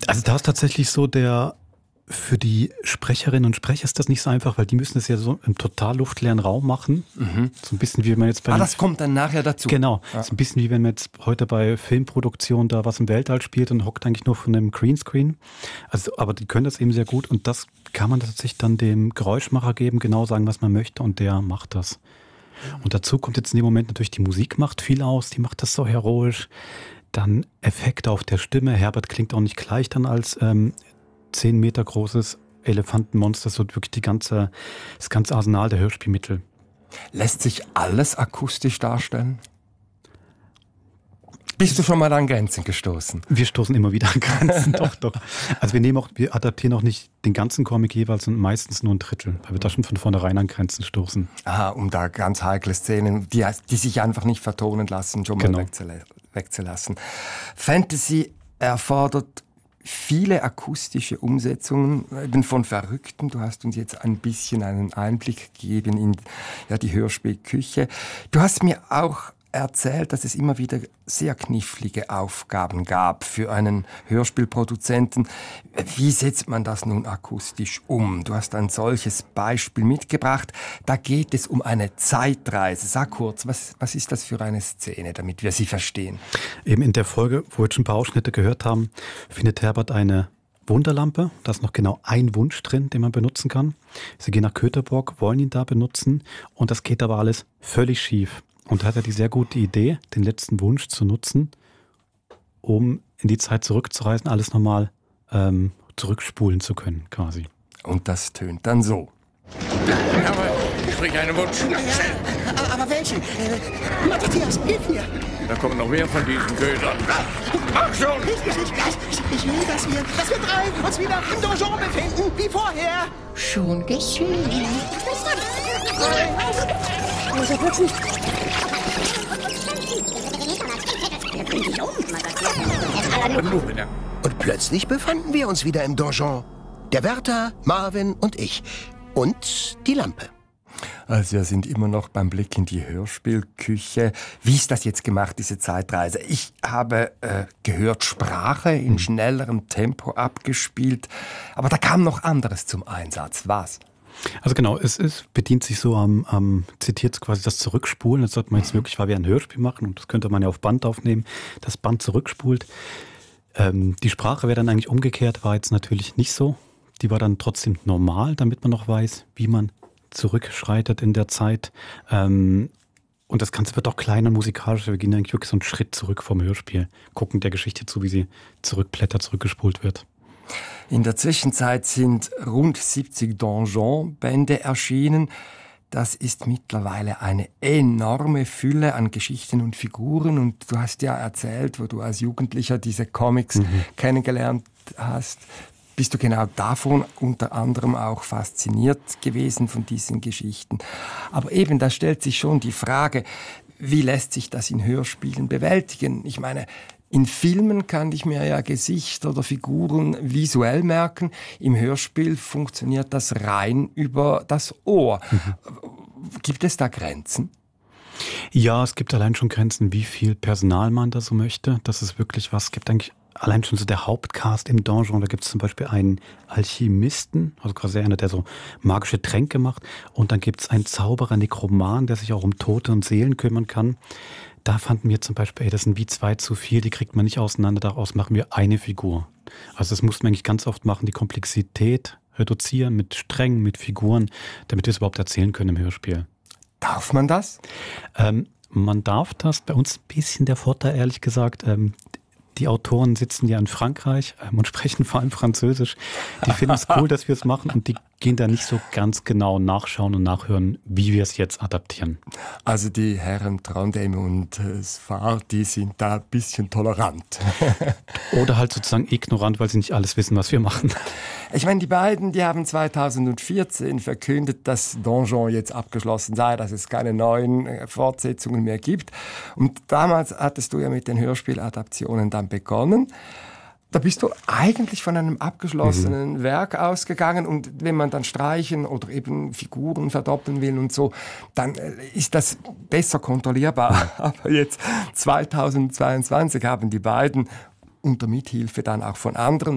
Also da ist tatsächlich so für die Sprecherinnen und Sprecher ist das nicht so einfach, weil die müssen das ja so im total luftleeren Raum machen. So ein bisschen wie wenn man jetzt bei... das kommt dann nachher dazu. Genau. Ja. So ein bisschen wie wenn man jetzt heute bei Filmproduktion da was im Weltall spielt und hockt eigentlich nur von einem Greenscreen. Also, aber die können das eben sehr gut und das kann man tatsächlich dann dem Geräuschmacher geben, genau sagen, was man möchte und der macht das. Und dazu kommt jetzt in dem Moment natürlich die Musik macht viel aus, die macht das so heroisch. Dann Effekte auf der Stimme. Herbert klingt auch nicht gleich dann als 10 Meter großes Elefantenmonster, so wirklich das ganze Arsenal der Hörspielmittel. Lässt sich alles akustisch darstellen? Bist du schon mal an Grenzen gestoßen? Wir stoßen immer wieder an Grenzen, doch. Also wir adaptieren auch nicht den ganzen Comic jeweils und meistens nur ein Drittel, weil wir da schon von vornherein an Grenzen stoßen. Aha, um da ganz heikle Szenen, die sich einfach nicht vertonen lassen, schon mal wegzulassen. Fantasy erfordert viele akustische Umsetzungen, eben von Verrückten. Du hast uns jetzt ein bisschen einen Einblick gegeben in die Hörspielküche. Du hast mir auch erzählt, dass es immer wieder sehr knifflige Aufgaben gab für einen Hörspielproduzenten. Wie setzt man das nun akustisch um? Du hast ein solches Beispiel mitgebracht. Da geht es um eine Zeitreise. Sag kurz, was ist das für eine Szene, damit wir sie verstehen? Eben in der Folge, wo wir jetzt schon ein paar Ausschnitte gehört haben, findet Herbert eine Wunderlampe. Da ist noch genau ein Wunsch drin, den man benutzen kann. Sie gehen nach Köterborg, wollen ihn da benutzen und das geht aber alles völlig schief. Und da hat er die sehr gute Idee, den letzten Wunsch zu nutzen, um in die Zeit zurückzureisen, alles nochmal zurückspulen zu können, quasi. Und das tönt dann so. Aber sprich einen Wunsch. Aber welchen? Matthias, hilf mir! Da kommen noch mehr von diesen Ködern. Mach schon! Ich will, dass wir drei uns wieder im Donjon befinden, wie vorher. Schon geschehen. Also plötzlich... Und plötzlich befanden wir uns wieder im Donjon. Der Wärter, Marvin und ich. Und die Lampe. Also wir sind immer noch beim Blick in die Hörspielküche. Wie ist das jetzt gemacht, diese Zeitreise? Ich habe gehört, Sprache in schnellerem Tempo abgespielt. Aber da kam noch anderes zum Einsatz. Was? Also genau, es bedient sich so zitiert quasi das Zurückspulen. Das sollte man jetzt wirklich, weil wir ein Hörspiel machen und das könnte man ja auf Band aufnehmen, das Band zurückspult. Die Sprache wäre dann eigentlich umgekehrt, war jetzt natürlich nicht so. Die war dann trotzdem normal, damit man noch weiß, wie man zurückschreitet in der Zeit. Und das Ganze wird auch kleiner musikalischer. Wir gehen eigentlich wirklich so einen Schritt zurück vom Hörspiel, gucken der Geschichte zu, wie sie zurückgespult wird. In der Zwischenzeit sind rund 70 Donjon-Bände erschienen. Das ist mittlerweile eine enorme Fülle an Geschichten und Figuren. Und du hast ja erzählt, wo du als Jugendlicher diese Comics kennengelernt hast. Bist du genau davon unter anderem auch fasziniert gewesen von diesen Geschichten? Aber eben, da stellt sich schon die Frage, wie lässt sich das in Hörspielen bewältigen? Ich meine, in Filmen kann ich mir ja Gesichter oder Figuren visuell merken. Im Hörspiel funktioniert das rein über das Ohr. Gibt es da Grenzen? Ja, es gibt allein schon Grenzen, wie viel Personal man da so möchte. Das ist wirklich was. Es gibt eigentlich allein schon so der Hauptcast im Donjon. Da gibt es zum Beispiel einen Alchemisten, also quasi einer, der so magische Tränke macht. Und dann gibt es einen Zauberer, Nekroman, der sich auch um Tote und Seelen kümmern kann. Da fanden wir zum Beispiel, das sind wie 2 zu viel, die kriegt man nicht auseinander, daraus machen wir eine Figur. Also das mussten wir eigentlich ganz oft machen, die Komplexität reduzieren mit Strängen, mit Figuren, damit wir es überhaupt erzählen können im Hörspiel. Darf man das? Man darf das, bei uns ein bisschen der Vorteil, ehrlich gesagt, die Autoren sitzen ja in Frankreich und sprechen vor allem Französisch. Die finden es cool, dass wir es machen und die gehen da nicht so ganz genau nachschauen und nachhören, wie wir es jetzt adaptieren. Also die Herren Trondheim und Sfar, die sind da ein bisschen tolerant. Oder halt sozusagen ignorant, weil sie nicht alles wissen, was wir machen. Ich meine, die beiden, die haben 2014 verkündet, dass Donjon jetzt abgeschlossen sei, dass es keine neuen Fortsetzungen mehr gibt. Und damals hattest du ja mit den Hörspieladaptionen dann begonnen. Da bist du eigentlich von einem abgeschlossenen Werk ausgegangen und wenn man dann streichen oder eben Figuren verdoppeln will und so, dann ist das besser kontrollierbar. Aber jetzt 2022 haben die beiden unter Mithilfe dann auch von anderen